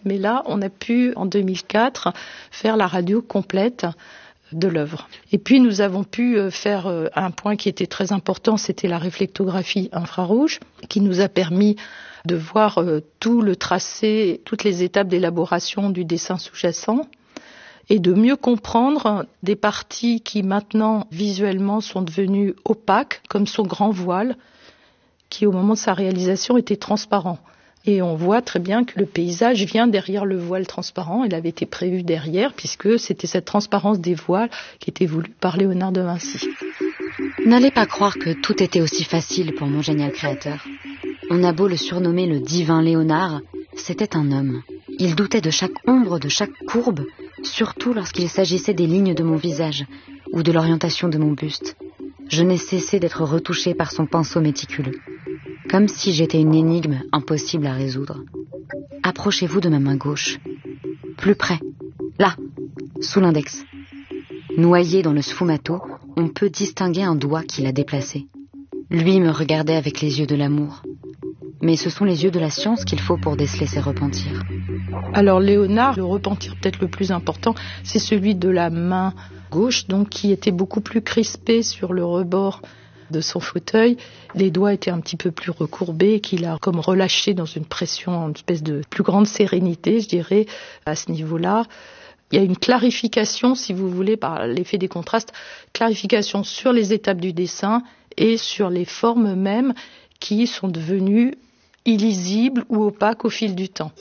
mais là, on a pu, en 2004, faire la radio complète de l'œuvre. Et puis, nous avons pu faire un point qui était très important, c'était la réflectographie infrarouge, qui nous a permis de voir tout le tracé, toutes les étapes d'élaboration du dessin sous-jacent, et de mieux comprendre des parties qui maintenant visuellement sont devenues opaques, comme son grand voile, qui au moment de sa réalisation était transparent. Et on voit très bien que le paysage vient derrière le voile transparent, il avait été prévu derrière, puisque c'était cette transparence des voiles qui était voulue par Léonard de Vinci. N'allez pas croire que tout était aussi facile pour mon génial créateur. On a beau le surnommer le divin Léonard, c'était un homme. Il doutait de chaque ombre, de chaque courbe, surtout lorsqu'il s'agissait des lignes de mon visage ou de l'orientation de mon buste. Je n'ai cessé d'être retouchée par son pinceau méticuleux, comme si j'étais une énigme impossible à résoudre. Approchez-vous de ma main gauche. Plus près, là, sous l'index. Noyé dans le sfumato, on peut distinguer un doigt qui l'a déplacé. Lui me regardait avec les yeux de l'amour. Mais ce sont les yeux de la science qu'il faut pour déceler ses repentirs. Alors Léonard, le repentir peut-être le plus important, c'est celui de la main gauche, donc qui était beaucoup plus crispé sur le rebord de son fauteuil. Les doigts étaient un petit peu plus recourbés, qu'il a comme relâché dans une pression, une espèce de plus grande sérénité, je dirais, à ce niveau-là. Il y a une clarification, si vous voulez, par l'effet des contrastes, clarification sur les étapes du dessin et sur les formes mêmes qui sont devenues illisibles ou opaques au fil du temps.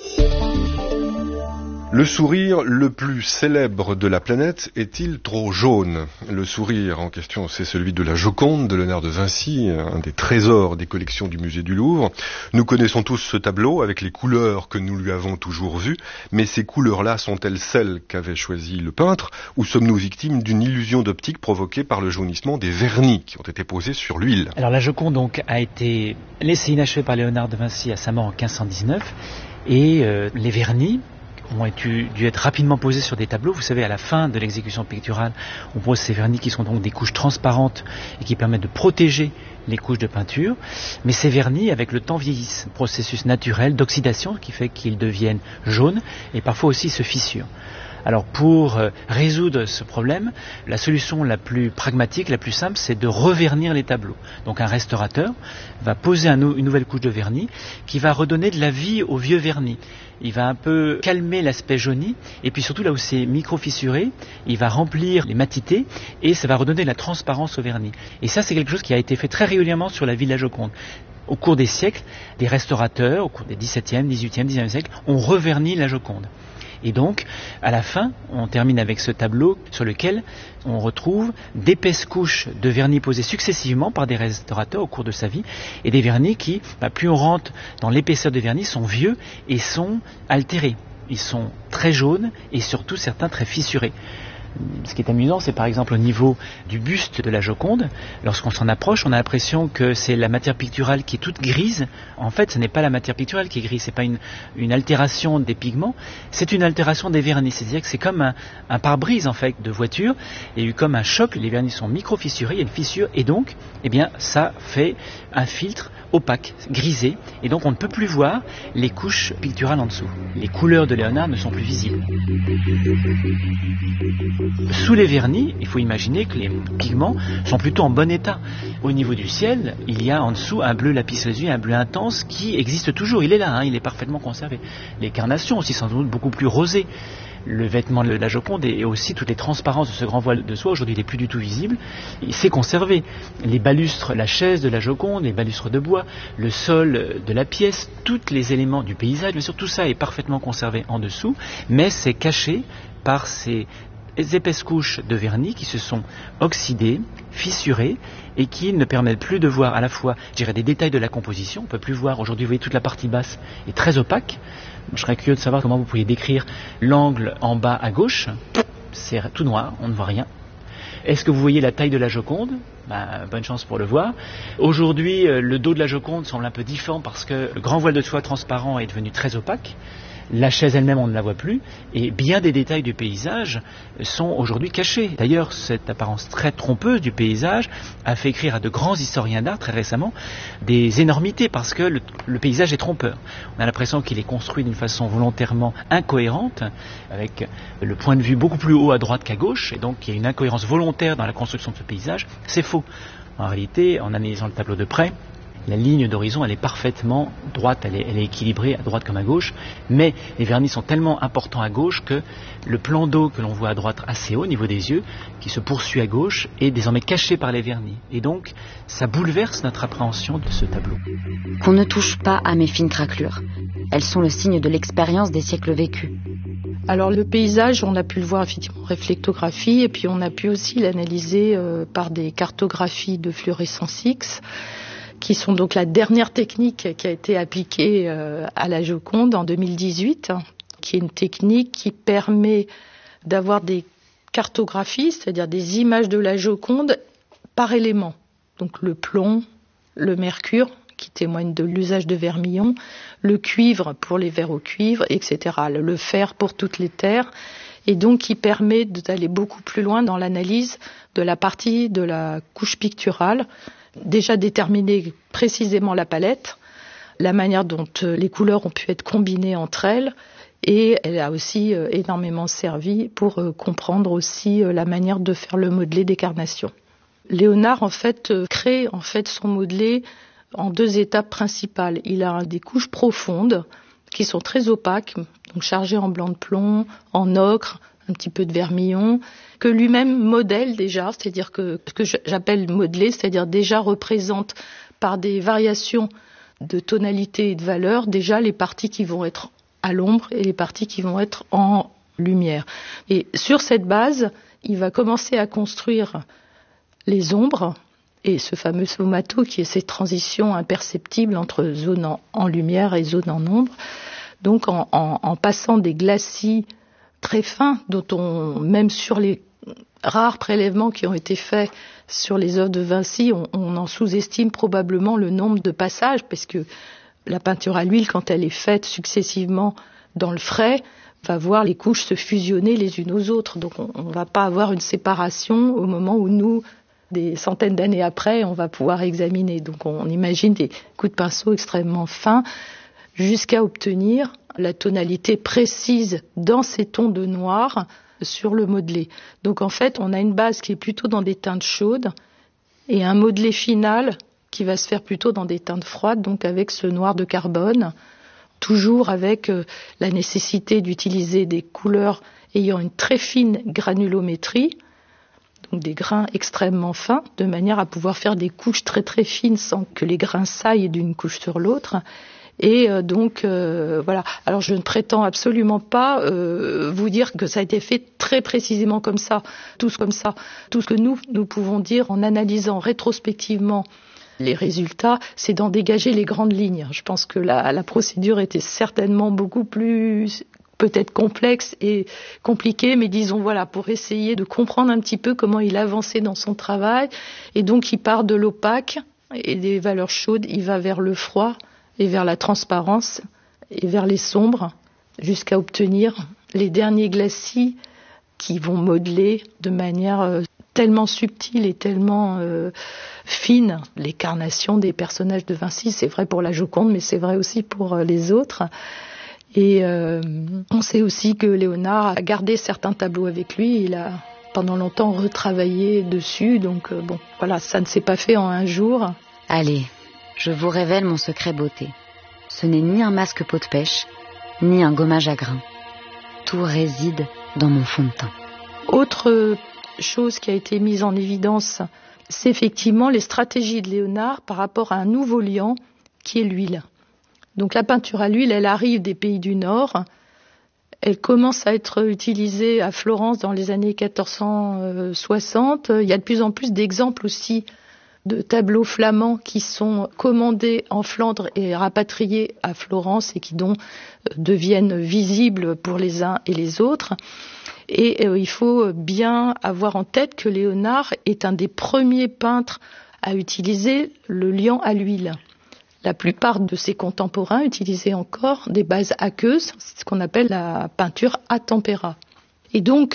Le sourire le plus célèbre de la planète est-il trop jaune ? Le sourire en question, c'est celui de la Joconde de Léonard de Vinci, un des trésors des collections du musée du Louvre. Nous connaissons tous ce tableau avec les couleurs que nous lui avons toujours vues, mais ces couleurs-là sont-elles celles qu'avait choisies le peintre, ou sommes-nous victimes d'une illusion d'optique provoquée par le jaunissement des vernis qui ont été posés sur l'huile ? Alors la Joconde donc a été laissée inachevée par Léonard de Vinci à sa mort en 1519, et les vernis ont dû être rapidement posés sur des tableaux. Vous savez, à la fin de l'exécution picturale, on pose ces vernis qui sont donc des couches transparentes et qui permettent de protéger les couches de peinture. Mais ces vernis, avec le temps, vieillissent. Processus naturel d'oxydation qui fait qu'ils deviennent jaunes et parfois aussi se fissurent. Alors pour résoudre ce problème, la solution la plus pragmatique, la plus simple, c'est de revernir les tableaux. Donc un restaurateur va poser une nouvelle couche de vernis qui va redonner de la vie au vieux vernis. Il va un peu calmer l'aspect jauni, et puis surtout là où c'est micro-fissuré, il va remplir les matités, et ça va redonner de la transparence au vernis. Et ça, c'est quelque chose qui a été fait très régulièrement sur la ville de la Joconde. Au cours des siècles, des restaurateurs, au cours des 17e, 18e, 19e siècles, ont reverni la Joconde. Et donc, à la fin, on termine avec ce tableau sur lequel on retrouve d'épaisses couches de vernis posées successivement par des restaurateurs au cours de sa vie, et des vernis qui, plus on rentre dans l'épaisseur des vernis, sont vieux et sont altérés. Ils sont très jaunes et surtout certains très fissurés. Ce qui est amusant, c'est par exemple au niveau du buste de la Joconde, lorsqu'on s'en approche, on a l'impression que c'est la matière picturale qui est toute grise. En fait, ce n'est pas la matière picturale qui est grise, ce n'est pas une altération des pigments, c'est une altération des vernis. C'est-à-dire que c'est comme un pare-brise en fait de voiture, il y a eu comme un choc, les vernis sont micro-fissurés, il y a une fissure, et donc, ça fait un filtre opaque, grisé, et donc on ne peut plus voir les couches picturales en dessous. Les couleurs de Léonard ne sont plus visibles. Sous les vernis, il faut imaginer que les pigments sont plutôt en bon état. Au niveau du ciel, il y a en dessous un bleu lapis-lazuli, un bleu intense qui existe toujours. Il est là, il est parfaitement conservé. Les carnations aussi sans doute beaucoup plus rosées. Le vêtement de la Joconde et aussi toutes les transparences de ce grand voile de soie, aujourd'hui il n'est plus du tout visible, il s'est conservé. Les balustres, la chaise de la Joconde, les balustres de bois, le sol de la pièce, tous les éléments du paysage, bien sûr tout ça est parfaitement conservé en dessous, mais c'est caché par ces épaisses couches de vernis qui se sont oxydées, fissurées, et qui ne permettent plus de voir à la fois, des détails de la composition. On ne peut plus voir, aujourd'hui vous voyez toute la partie basse est très opaque. Je serais curieux de savoir comment vous pourriez décrire l'angle en bas à gauche. C'est tout noir, on ne voit rien. Est-ce que vous voyez la taille de la Joconde ? Bonne chance pour le voir. Aujourd'hui, le dos de la Joconde semble un peu différent parce que le grand voile de soie transparent est devenu très opaque. La chaise elle-même, on ne la voit plus, et bien des détails du paysage sont aujourd'hui cachés. D'ailleurs, cette apparence très trompeuse du paysage a fait écrire à de grands historiens d'art très récemment des énormités, parce que le paysage est trompeur. On a l'impression qu'il est construit d'une façon volontairement incohérente, avec le point de vue beaucoup plus haut à droite qu'à gauche, et donc il y a une incohérence volontaire dans la construction de ce paysage. C'est faux. En réalité, en analysant le tableau de près, la ligne d'horizon, elle est parfaitement droite, elle est équilibrée à droite comme à gauche, mais les vernis sont tellement importants à gauche que le plan d'eau que l'on voit à droite assez haut au niveau des yeux, qui se poursuit à gauche, est désormais caché par les vernis. Et donc, ça bouleverse notre appréhension de ce tableau. Qu'on ne touche pas à mes fines craquelures. Elles sont le signe de l'expérience des siècles vécus. Alors le paysage, on a pu le voir effectivement en réflectographie, et puis on a pu aussi l'analyser par des cartographies de fluorescence X, qui sont donc la dernière technique qui a été appliquée à la Joconde en 2018, qui est une technique qui permet d'avoir des cartographies, c'est-à-dire des images de la Joconde par élément. Donc le plomb, le mercure, qui témoigne de l'usage de vermillon, le cuivre pour les verres au cuivre, etc. Le fer pour toutes les terres, et donc qui permet d'aller beaucoup plus loin dans l'analyse de la partie de la couche picturale, déjà déterminer précisément la palette, la manière dont les couleurs ont pu être combinées entre elles, et elle a aussi énormément servi pour comprendre aussi la manière de faire le modelé des carnations. Léonard crée son modelé en 2 étapes principales. Il a des couches profondes qui sont très opaques, donc chargées en blanc de plomb, en ocre, un petit peu de vermillon, que lui-même modèle déjà, c'est-à-dire que ce que j'appelle modelé, c'est-à-dire déjà représente par des variations de tonalité et de valeur déjà les parties qui vont être à l'ombre et les parties qui vont être en lumière. Et sur cette base, il va commencer à construire les ombres et ce fameux sfumato qui est cette transition imperceptible entre zone en lumière et zone en ombre. Donc en passant des glacis très fins, dont même sur les rares prélèvements qui ont été faits sur les œuvres de Vinci, on en sous-estime probablement le nombre de passages, parce que la peinture à l'huile, quand elle est faite successivement dans le frais, va voir les couches se fusionner les unes aux autres. Donc on ne va pas avoir une séparation au moment où nous, des centaines d'années après, on va pouvoir examiner. Donc on imagine des coups de pinceau extrêmement fins jusqu'à obtenir la tonalité précise dans ces tons de noir sur le modelé. Donc en fait, on a une base qui est plutôt dans des teintes chaudes et un modelé final qui va se faire plutôt dans des teintes froides, donc avec ce noir de carbone, toujours avec la nécessité d'utiliser des couleurs ayant une très fine granulométrie, donc des grains extrêmement fins, de manière à pouvoir faire des couches très très fines sans que les grains saillent d'une couche sur l'autre. Et donc voilà. Alors je ne prétends absolument pas vous dire que ça a été fait très précisément comme ça, tous comme ça. Tout ce que nous pouvons dire en analysant rétrospectivement les résultats, c'est d'en dégager les grandes lignes. Je pense que la procédure était certainement beaucoup plus peut-être complexe et compliquée, mais disons voilà, pour essayer de comprendre un petit peu comment il avançait dans son travail. Et donc il part de l'opaque et des valeurs chaudes, il va vers le froid et vers la transparence et vers les sombres, jusqu'à obtenir les derniers glacis qui vont modeler de manière tellement subtile et tellement fine les carnations des personnages de Vinci. C'est vrai pour la Joconde, mais c'est vrai aussi pour les autres. Et on sait aussi que Léonard a gardé certains tableaux avec lui. Il a pendant longtemps retravaillé dessus. Donc bon, voilà, ça ne s'est pas fait en un jour. Allez, je vous révèle mon secret beauté. Ce n'est ni un masque peau de pêche, ni un gommage à grains. Tout réside dans mon fond de teint. Autre chose qui a été mise en évidence, c'est effectivement les stratégies de Léonard par rapport à un nouveau liant qui est l'huile. Donc la peinture à l'huile, elle arrive des pays du Nord. Elle commence à être utilisée à Florence dans les années 1460. Il y a de plus en plus d'exemples aussi de tableaux flamands qui sont commandés en Flandre et rapatriés à Florence et qui donc deviennent visibles pour les uns et les autres. Et il faut bien avoir en tête que Léonard est un des premiers peintres à utiliser le liant à l'huile. La plupart de ses contemporains utilisaient encore des bases aqueuses, c'est ce qu'on appelle la peinture à tempéra. Et donc,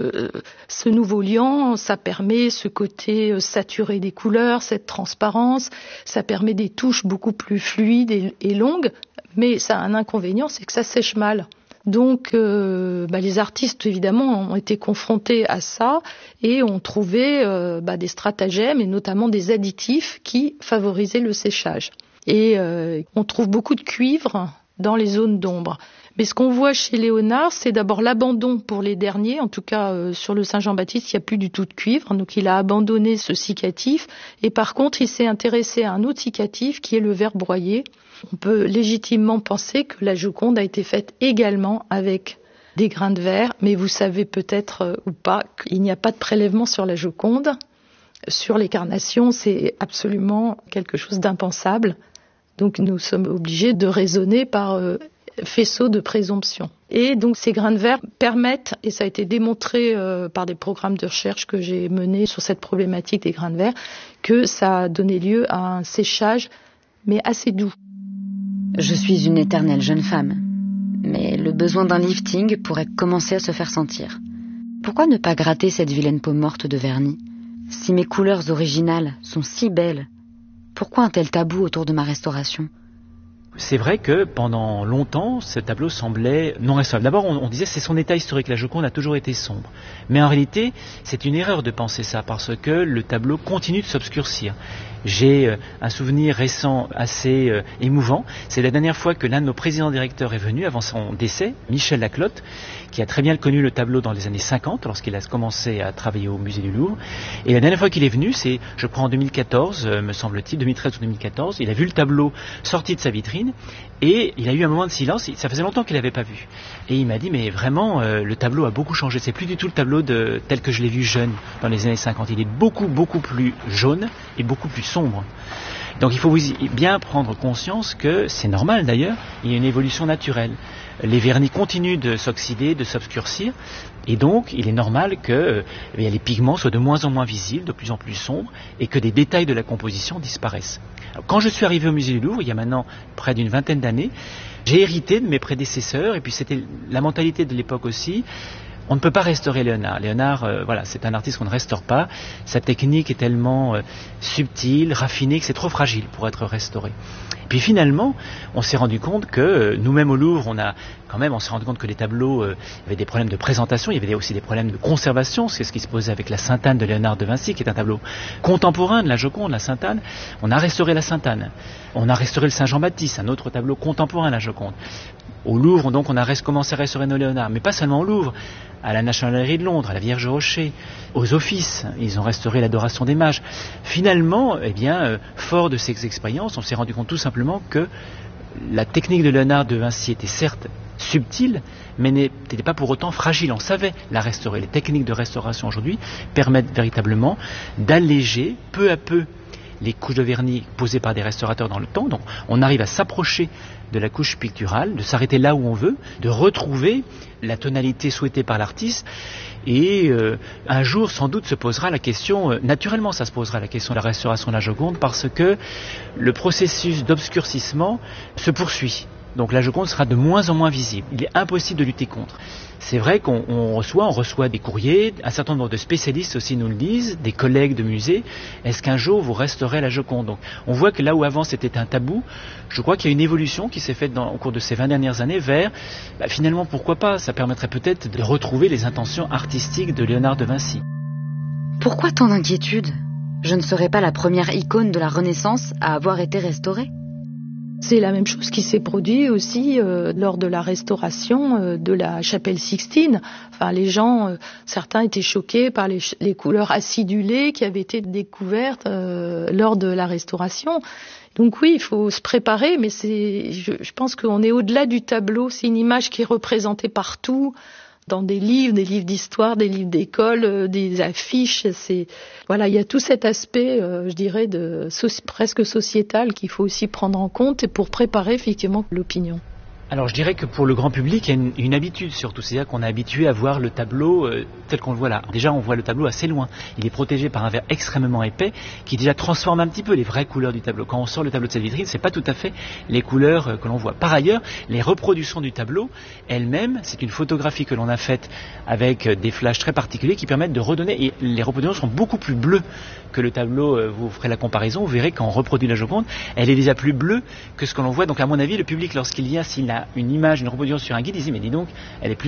ce nouveau liant, ça permet ce côté saturé des couleurs, cette transparence, ça permet des touches beaucoup plus fluides et longues, mais ça a un inconvénient, c'est que ça sèche mal. Donc, les artistes, évidemment, ont été confrontés à ça et ont trouvé des stratagèmes et notamment des additifs qui favorisaient le séchage. Et on trouve beaucoup de cuivre dans les zones d'ombre. Mais ce qu'on voit chez Léonard, c'est d'abord l'abandon pour les derniers. En tout cas, sur le Saint-Jean-Baptiste, il n'y a plus du tout de cuivre. Donc, il a abandonné ce cicatif. Et par contre, il s'est intéressé à un autre cicatif qui est le verre broyé. On peut légitimement penser que la Joconde a été faite également avec des grains de verre. Mais vous savez peut-être ou pas qu'il n'y a pas de prélèvement sur la Joconde. Sur les carnations, c'est absolument quelque chose d'impensable. Donc, nous sommes obligés de raisonner par faisceau de présomption. Et donc ces grains de verre permettent, et ça a été démontré par des programmes de recherche que j'ai menés sur cette problématique des grains de verre, que ça a donné lieu à un séchage, mais assez doux. Je suis une éternelle jeune femme, mais le besoin d'un lifting pourrait commencer à se faire sentir. Pourquoi ne pas gratter cette vilaine peau morte de vernis ? Si mes couleurs originales sont si belles, pourquoi un tel tabou autour de ma restauration ? C'est vrai que pendant longtemps, ce tableau semblait non restaurable. D'abord, on disait que c'est son état historique. La Joconde a toujours été sombre. Mais en réalité, c'est une erreur de penser ça parce que le tableau continue de s'obscurcir. J'ai un souvenir récent assez émouvant. C'est la dernière fois que l'un de nos présidents-directeurs est venu, avant son décès, Michel Laclotte, qui a très bien connu le tableau dans les années 50, lorsqu'il a commencé à travailler au musée du Louvre. Et la dernière fois qu'il est venu, c'est, je crois en 2014, me semble-t-il, 2013 ou 2014, il a vu le tableau sorti de sa vitrine, et il a eu un moment de silence, ça faisait longtemps qu'il n'avait pas vu. Et il m'a dit, mais vraiment, le tableau a beaucoup changé, c'est plus du tout le tableau tel que je l'ai vu jeune dans les années 50, il est beaucoup, beaucoup plus jaune et beaucoup plus sombre. Donc il faut bien prendre conscience que, c'est normal d'ailleurs, il y a une évolution naturelle. Les vernis continuent de s'oxyder, de s'obscurcir, et donc il est normal que les pigments soient de moins en moins visibles, de plus en plus sombres, et que des détails de la composition disparaissent. Alors, quand je suis arrivé au musée du Louvre, il y a maintenant près d'une vingtaine d'années, j'ai hérité de mes prédécesseurs, et puis c'était la mentalité de l'époque aussi. On ne peut pas restaurer Léonard. Léonard, c'est un artiste qu'on ne restaure pas. Sa technique est tellement subtile, raffinée, que c'est trop fragile pour être restauré. Puis finalement, on s'est rendu compte que nous-mêmes au Louvre, on s'est rendu compte que les tableaux avaient des problèmes de présentation, il y avait aussi des problèmes de conservation. C'est ce qui se posait avec la Sainte-Anne de Léonard de Vinci, qui est un tableau contemporain de la Joconde, la Sainte-Anne. On a restauré la Sainte-Anne. On a restauré le Saint-Jean-Baptiste, un autre tableau contemporain de la Joconde. Au Louvre, donc, on a commencé à restaurer nos Léonard, mais pas seulement au Louvre, à la National Gallery de Londres, à la Vierge Rocher, aux Offices, ils ont restauré l'Adoration des Mages. Finalement, fort de ces expériences, on s'est rendu compte tout simplement que la technique de Léonard de Vinci était certes subtile, mais n'était pas pour autant fragile. On savait la restaurer. Les techniques de restauration aujourd'hui permettent véritablement d'alléger peu à peu les couches de vernis posées par des restaurateurs dans le temps. Donc on arrive à s'approcher de la couche picturale, de s'arrêter là où on veut, de retrouver la tonalité souhaitée par l'artiste. Et un jour, sans doute, se posera la question, naturellement ça se posera la question de la restauration de la Joconde, parce que le processus d'obscurcissement se poursuit. Donc la Joconde sera de moins en moins visible. Il est impossible de lutter contre. C'est vrai qu'on reçoit des courriers, un certain nombre de spécialistes aussi nous le disent, des collègues de musée. Est-ce qu'un jour vous restaurez la Joconde ? Donc on voit que là où avant c'était un tabou, je crois qu'il y a une évolution qui s'est faite au cours de ces 20 dernières années vers, finalement pourquoi pas, ça permettrait peut-être de retrouver les intentions artistiques de Léonard de Vinci. Pourquoi tant d'inquiétude ? Je ne serais pas la première icône de la Renaissance à avoir été restaurée ? C'est la même chose qui s'est produit aussi lors de la restauration de la chapelle Sixtine. Enfin, les gens, certains étaient choqués par les couleurs acidulées qui avaient été découvertes lors de la restauration. Donc oui, il faut se préparer, mais je pense qu'on est au-delà du tableau. C'est une image qui est représentée partout, dans des livres d'histoire, des livres d'école, des affiches. Il y a tout cet aspect, je dirais, presque sociétal qu'il faut aussi prendre en compte et pour préparer effectivement l'opinion. Alors je dirais que pour le grand public, il y a une habitude surtout, c'est-à-dire qu'on est habitué à voir le tableau tel qu'on le voit là. Déjà on voit le tableau assez loin, il est protégé par un verre extrêmement épais qui déjà transforme un petit peu les vraies couleurs du tableau. Quand on sort le tableau de cette vitrine, c'est pas tout à fait les couleurs que l'on voit. Par ailleurs, les reproductions du tableau elles-mêmes, c'est une photographie que l'on a faite avec des flashs très particuliers qui permettent de redonner, et les reproductions sont beaucoup plus bleues que le tableau, vous ferez la comparaison, vous verrez quand on reproduit la Joconde, elle est déjà plus bleue que ce que l'on voit. Donc à mon avis, le public, s'il a une image, une reproduction sur un guide, il dit mais dis donc, elle est plus